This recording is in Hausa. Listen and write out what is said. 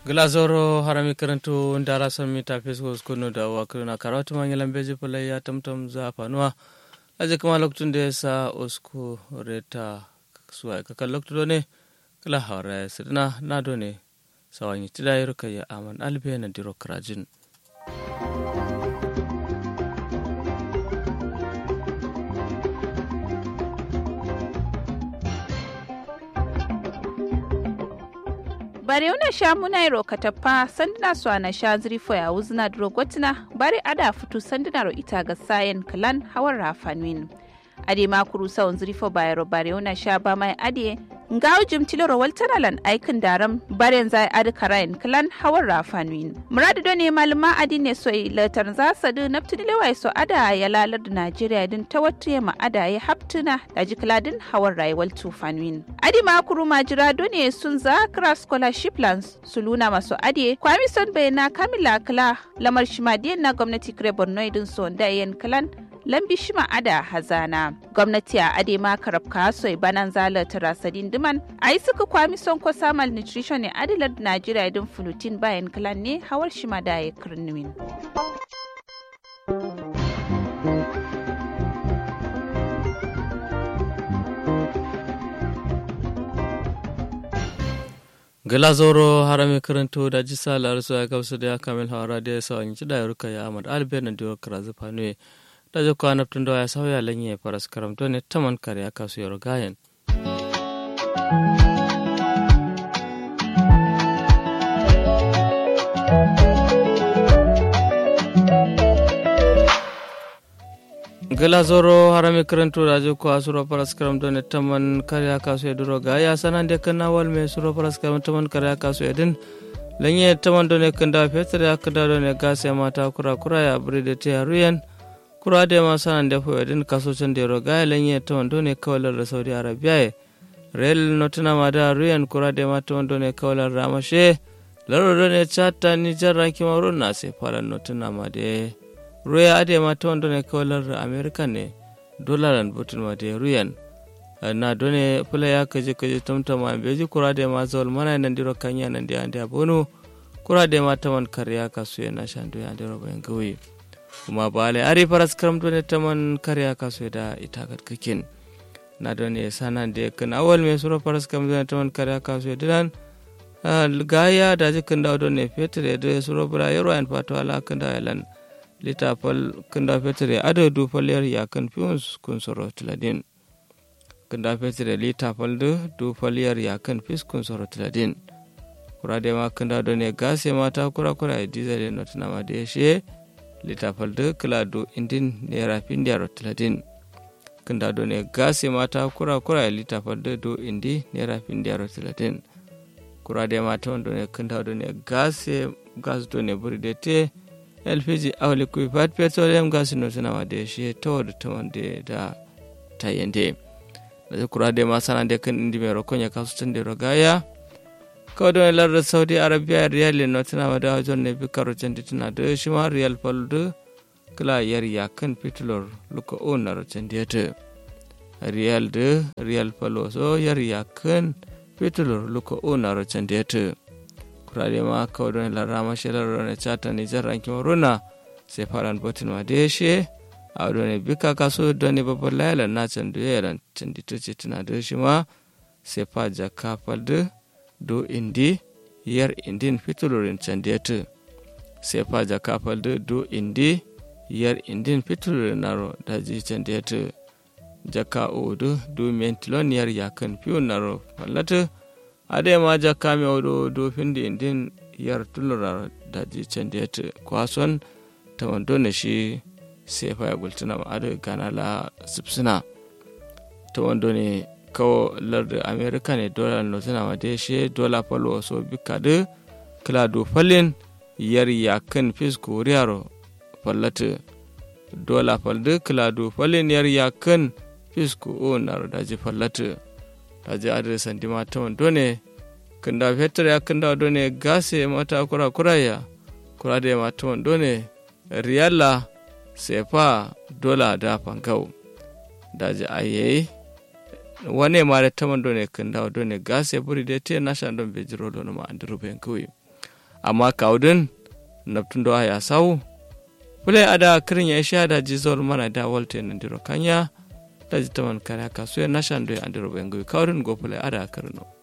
Glazoro harami karantu ndara sami ta Facebook kuno da wakiluna karatu manyalan beji pala ya tamtam za fanuwa aje kuma lokacin da ya sa osku reta suwa kakan lokacin ne kala hawara ya sirna na done sawanyi tida ya ruka ya aman albe na diro krajin. bare una sha muna ro katappa sandina so ana sha zrifo ya uzna drogotina bare ada futu sandina ro ita ga sayen klan hawar rafanwin ade makuru sawon zrifo bayro bare una sha ba mai ade ngaw jimtilo ro waltanalan aikin daram baren zai adi karayin klan hawar rafanwin muradu done maluma adi ne so latar za sadu naftini lewai so ada ya lalar da Najeriya din tawattu ma ada ya haptuna da jikladin hawar rayuwar tufanwin adi makuru majira done sun za kra scholarship plans suluna maso adi kwami son bayana kamila kala lamar shimadiyan na gwamnati kire Borno din so da yan klan lambi shima ada hazana gwamnati a ade ma karabka so banan zala tarasadin diman ai suka kwami son ko samal nutrition ne adilar Najeriya din fulutin bayan klan ne hawar shima da ya kirnumin Glazoro harami karanto da jisa larsu ya gausu da ya kamil hawara da ya sawanyi da ya ruka ya Ahmad Albe na diwa karazu fanwe da je kwana tun da ya sauya lanye faras karamto ne taman kare aka su yaro gayen Glazoro harami karanto da je kwa suro faras karamto ne taman kare aka su yaro gaya sanan da kana wal me suro faras karamto taman kare aka su yadin lanye taman do ne kanda fetre aka da do ne gase mata kura ya bride te ruyen kura da ma sanan da fo edin kasocin da roga lanye ta wando ne kawalar da Saudi Arabia rel notuna ma da ruyan kura da ma ta wando ne kawalar ramashe laro ne chata ni jarra ki marun na se fara notuna ma da ruya ade ma ta wando ne kawalar America ne dolaran butun ma da ruyan na done fula ya kaje tamtama beji kura da ma zawal mana nan diro kanya nan da anda bono kura da ma ta wan kariya kasu yana shandu ya da robayin gawi kuma bale ari faras karamto ne taman karya kaso da ita katkakin na don ne sanan da kan awal me sura faras karamto ne taman karya kaso da gaya da jikin da don ne fetre da sura bura yaro an fato ala kan da yalan litafal kan da fetre ado du falyar ya kan fius kun soro tiladin kan da fetre litafal du falyar ya kan fius kun soro tiladin kura da ma kan da don ne gase mata kura dizale notna ma da she litafal da kilado indin naira findiyar tiladin kanda do ne gase mata kura litafal da do indi naira findiyar tiladin kura da mata wanda ne kanda do ne gas do ne buridete LPG awli ku fat petroleum gas no sana da shi to da wanda da tayende da kura da ma sana da kan indi mai rokonya kasu tun da rogaya kawai lar Saudi Arabia riyal no tana wada wajen ne bikaro canji tana da shi ma riyal faldo kala yar yakan fitlor luka onar canji ta riyal falo so yar yakan fitlor luka onar canji ta kurare ma kawai lar rama shelar ne chata ni jarran ki maruna sai faran botin ma da shi a don ne bika kaso don ne babban layalan na canji yaran canji ta ce tana da shi ma sai fa jaka faldo do indi yar indin fitulurin candiyatu sai fa jaka faldo do indi yar indin fitulurin naro daji candiyatu jaka odo do mentilon yar yakan fiyo naro fallatu ade ma jaka me odo do findi indin yar tulurar daji candiyatu kwason ta wando ne shi sai fa ya gultuna ma ade ganala sipsina ta wando ne kawo larda Amerika ne dola no tana ma de she dola palo so bikade klado falin yar yakan fisko riyaro fallata dola falde klado falin yar yakan fisko onar daji fallata daji adresan dima ta wando ne kanda fetra ya kanda wando ne gase mata kuraya kurade mata wando ne riyala sefa dola da fankau daji aye wane ma da taman do ne kan dawo do ne gas ya buri da te na shan don bejiro do ma andiro ben kuwi amma kaudin naftun do ya sawu fulai ada kirin ya sha da jizol mana da walte nan diro kanya da jitaman kare ka so ya nashan do ya andiro bengu kaudin go fulai ada kirno